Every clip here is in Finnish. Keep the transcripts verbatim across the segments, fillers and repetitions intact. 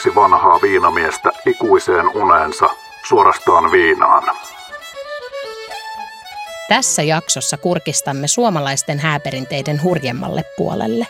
kaksi vanhaa viinamiestä ikuiseen uneensa, suorastaan viinaan. Tässä jaksossa kurkistamme suomalaisten hääperinteiden hurjemmalle puolelle.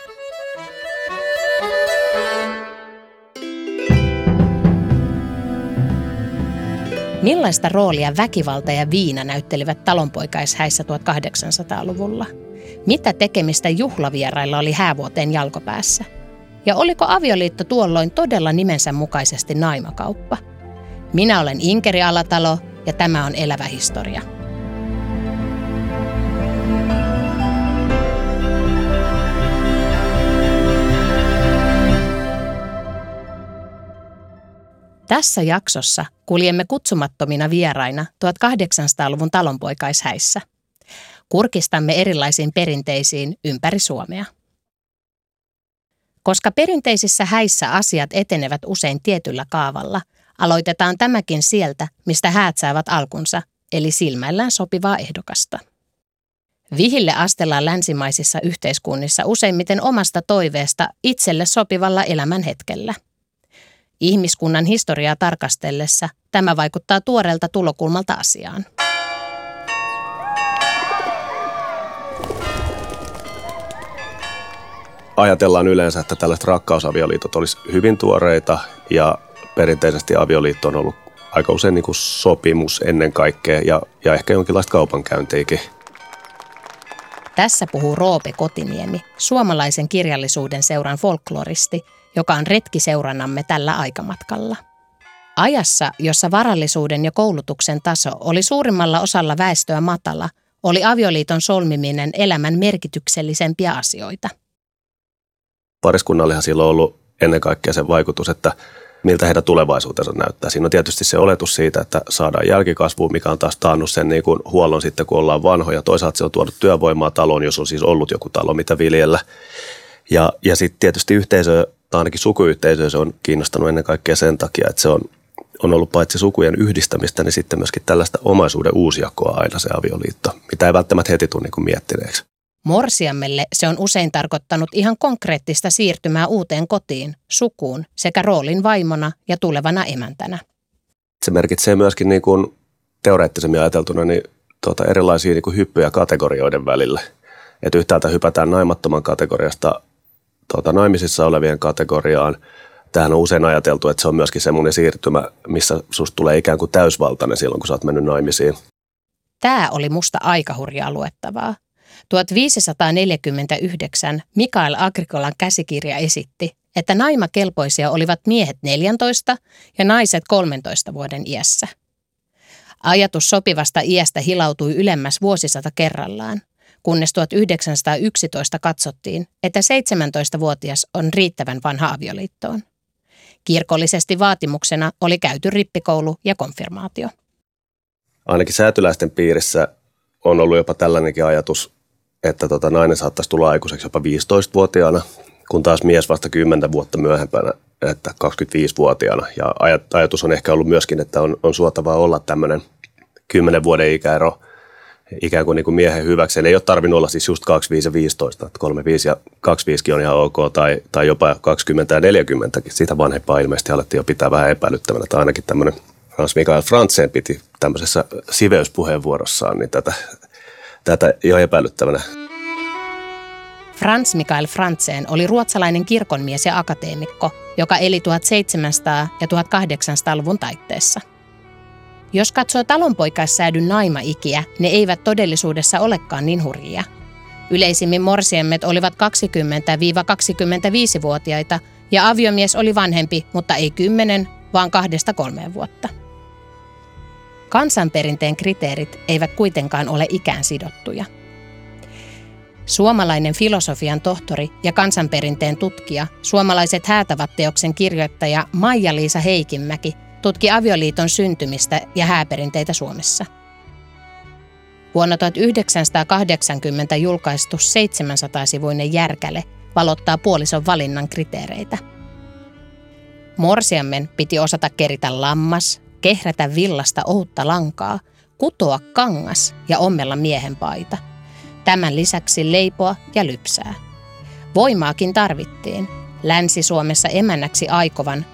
Millaista roolia väkivalta ja viina näyttelivät talonpoikaishäissä tuhatkahdeksansataaluvulla? Mitä tekemistä juhlavierailla oli häävuoteen jalkopäässä? Ja oliko avioliitto tuolloin todella nimensä mukaisesti naimakauppa? Minä olen Inkeri Alatalo ja tämä on Elävä historia. Tässä jaksossa kuljemme kutsumattomina vieraina tuhatkahdeksansataaluvun talonpoikaishäissä. Kurkistamme erilaisiin perinteisiin ympäri Suomea. Koska perinteisissä häissä asiat etenevät usein tietyllä kaavalla, aloitetaan tämäkin sieltä, mistä häät saavat alkunsa, eli silmäillään sopivaa ehdokasta. Vihille astellaan länsimaisissa yhteiskunnissa useimmiten omasta toiveesta itselle sopivalla elämän hetkellä. Ihmiskunnan historiaa tarkastellessa tämä vaikuttaa tuoreelta tulokulmalta asiaan. Ajatellaan yleensä, että tällaiset rakkausavioliitot olisi hyvin tuoreita ja perinteisesti avioliitto on ollut aika usein niin kuin sopimus ennen kaikkea ja, ja ehkä jonkinlaista kaupankäyntiäkin. Tässä puhuu Roope Kotiniemi, suomalaisen kirjallisuuden seuran folkloristi, joka on retkiseurannamme tällä aikamatkalla. Ajassa, jossa varallisuuden ja koulutuksen taso oli suurimmalla osalla väestöä matala, oli avioliiton solmiminen elämän merkityksellisempiä asioita. Pariskunnallehan silloin on ollut ennen kaikkea se vaikutus, että miltä heidän tulevaisuutensa näyttää. Siinä on tietysti se oletus siitä, että saadaan jälkikasvua, mikä on taas taannut sen niin kuin huollon sitten, kun ollaan vanhoja. Toisaalta se on tuonut työvoimaa taloon, jos on siis ollut joku talo, mitä viljellä. Ja, ja sitten tietysti yhteisö, tai ainakin sukuyhteisö, se on kiinnostanut ennen kaikkea sen takia, että se on, on ollut paitsi sukujen yhdistämistä, niin sitten myöskin tällaista omaisuuden uusjakoa aina se avioliitto, mitä ei välttämättä heti tule niin kuin miettineeksi. Morsiammelle se on usein tarkoittanut ihan konkreettista siirtymää uuteen kotiin, sukuun sekä roolin vaimona ja tulevana emäntänä. Se merkitsee myöskin niin kuin teoreettisemmin ajateltuna niin tuota erilaisia niin kuin hyppyjä kategorioiden välillä. Että yhtäältä hypätään naimattoman kategoriasta tuota, naimisissa olevien kategoriaan. Tämähän on usein ajateltu, että se on myöskin semmoinen siirtymä, missä susta tulee ikään kuin täysvaltainen silloin, kun sä oot mennyt naimisiin. Tämä oli musta aika hurjaa luettavaa. tuhatviisisataaneljäkymmentäyhdeksän Mikael Agricolan käsikirja esitti, että naimakelpoisia olivat miehet neljätoista ja naiset kolmentoista vuoden iässä. Ajatus sopivasta iästä hilautui ylemmäs vuosisata kerrallaan, kunnes tuhatyhdeksänsataayksitoista katsottiin, että seitsemäntoistavuotias on riittävän vanha avioliittoon. Kirkollisesti vaatimuksena oli käyty rippikoulu ja konfirmaatio. Ainakin säätyläisten piirissä on ollut jopa tällainenkin ajatus, että tota nainen saattaisi tulla aikuiseksi jopa viisitoistavuotiaana, kun taas mies vasta kymmenen vuotta myöhempänä, että kaksikymmentäviisivuotiaana. Ja ajatus on ehkä ollut myöskin, että on, on suotavaa olla tämmöinen kymmenen vuoden ikäero ikään kuin, niin kuin miehen hyväksi. Ei ole tarvinnut olla siis just kaksikymmentäviisi ja viisitoista, että kolmekymmentäviisi ja kaksikymmentäviisi on ihan ok, tai, tai jopa kaksikymmentä ja neljäkymmentä. Sitä vanhempaa ilmeisesti alettiin jo pitää vähän epäilyttävänä, tai ainakin tämmöinen Frans Mikael Frantzén piti tämmöisessä siveyspuheenvuorossaan niin tätä, tätä jo epäilyttävänä. Frans Mikael Frantzén oli ruotsalainen kirkonmies ja akateemikko, joka eli tuhatseitsemänsataa- ja tuhatkahdeksansataaluvun taitteessa. Jos katsoo talonpoikaissäädyn naimaikiä, ne eivät todellisuudessa olekaan niin hurjia. Yleisimmin morsiemmet olivat kaksikymmentä–kaksikymmentäviisivuotiaita ja aviomies oli vanhempi, mutta ei kymmenen, vaan kahdesta kolmeen vuotta. Kansanperinteen kriteerit eivät kuitenkaan ole ikään sidottuja. Suomalainen filosofian tohtori ja kansanperinteen tutkija, Suomalaiset häätävät -teoksen kirjoittaja Maija-Liisa Heikinmäki tutki avioliiton syntymistä ja hääperinteitä Suomessa. Vuonna tuhatyhdeksänsataakahdeksankymmentä julkaistu seitsemänsataasivuinen järkäle valottaa puolison valinnan kriteereitä. Morsiammen piti osata keritä lammas, kehrätä villasta ohutta lankaa, kutoa kangas ja ommella miehen paita. Tämän lisäksi leipoa ja lypsää. Voimaakin tarvittiin. Länsi-Suomessa emännäksi aikovan